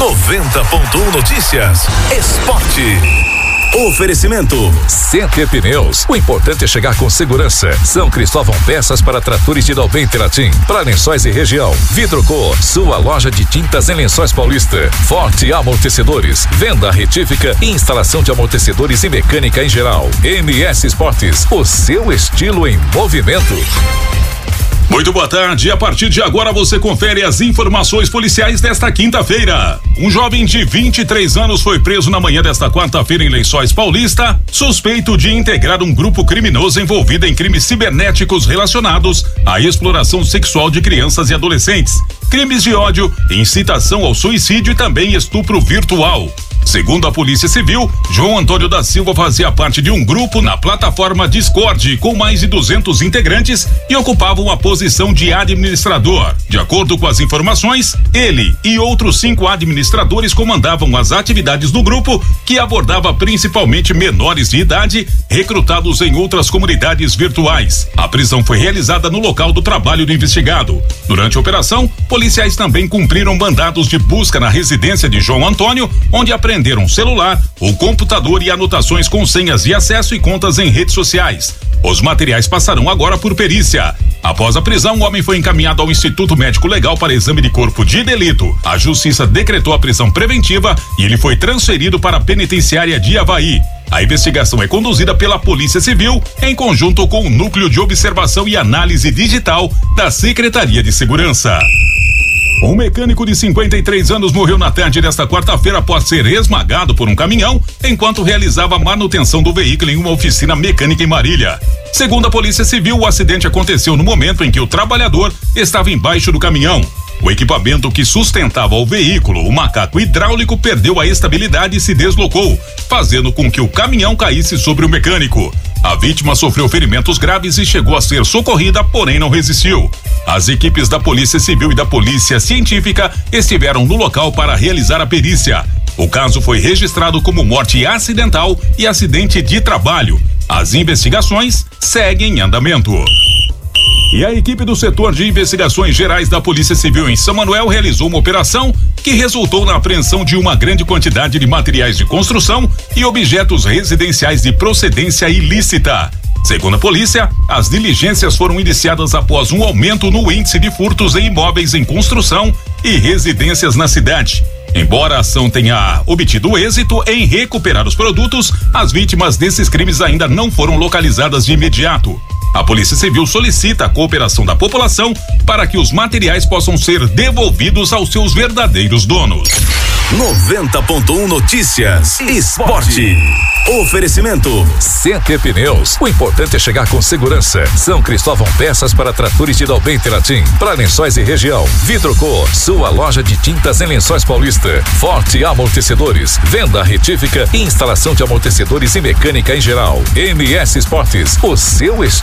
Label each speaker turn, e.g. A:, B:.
A: 90.1 Notícias. Esporte. Oferecimento CT Pneus. O importante é chegar com segurança. São Cristóvão Peças para tratores de Dalben Teratim. Para Lençóis e região. Vidroco, sua loja de tintas em Lençóis Paulista. Forte Amortecedores. Venda retífica e instalação de amortecedores e mecânica em geral. MS Esportes. O seu estilo em movimento.
B: Muito boa tarde. A partir de agora você confere as informações policiais desta quinta-feira. Um jovem de 23 anos foi preso na manhã desta quarta-feira em Lençóis Paulista, suspeito de integrar um grupo criminoso envolvido em crimes cibernéticos relacionados à exploração sexual de crianças e adolescentes, crimes de ódio, incitação ao suicídio e também estupro virtual. Segundo a Polícia Civil, João Antônio da Silva fazia parte de um grupo na plataforma Discord com mais de 200 integrantes e ocupava uma posição de administrador. De acordo com as informações, ele e outros 5 administradores comandavam as atividades do grupo, que abordava principalmente menores de idade recrutados em outras comunidades virtuais. A prisão foi realizada no local do trabalho do investigado. Durante a operação, policiais também cumpriram mandados de busca na residência de João Antônio, onde apreenderam um celular, o computador e anotações com senhas de acesso e contas em redes sociais. Os materiais passarão agora por perícia. Após a prisão, o homem foi encaminhado ao Instituto Médico Legal para exame de corpo de delito. A justiça decretou a prisão preventiva e ele foi transferido para a penitenciária de Avaí. A investigação é conduzida pela Polícia Civil em conjunto com o Núcleo de Observação e Análise Digital da Secretaria de Segurança. Um mecânico de 53 anos morreu na tarde desta quarta-feira após ser esmagado por um caminhão enquanto realizava a manutenção do veículo em uma oficina mecânica em Marília. Segundo a Polícia Civil, o acidente aconteceu no momento em que o trabalhador estava embaixo do caminhão. O equipamento que sustentava o veículo, o macaco hidráulico, perdeu a estabilidade e se deslocou, fazendo com que o caminhão caísse sobre o mecânico. A vítima sofreu ferimentos graves e chegou a ser socorrida, porém não resistiu. As equipes da Polícia Civil e da Polícia Científica estiveram no local para realizar a perícia. O caso foi registrado como morte acidental e acidente de trabalho. As investigações seguem em andamento. E a equipe do setor de investigações gerais da Polícia Civil em São Manuel realizou uma operação que resultou na apreensão de uma grande quantidade de materiais de construção e objetos residenciais de procedência ilícita. Segundo a polícia, as diligências foram iniciadas após um aumento no índice de furtos em imóveis em construção e residências na cidade. Embora a ação tenha obtido êxito em recuperar os produtos, as vítimas desses crimes ainda não foram localizadas de imediato. A Polícia Civil solicita a cooperação da população para que os materiais possam ser devolvidos aos seus verdadeiros donos.
A: 90.1 Notícias. Esporte. Oferecimento CT Pneus. O importante é chegar com segurança. São Cristóvão Peças para tratores de Dalben Teratim. Para Lençóis e região. Vidroco, sua loja de tintas em Lençóis Paulista. Forte Amortecedores. Venda retífica e instalação de amortecedores e mecânica em geral. MS Esportes. O seu estilo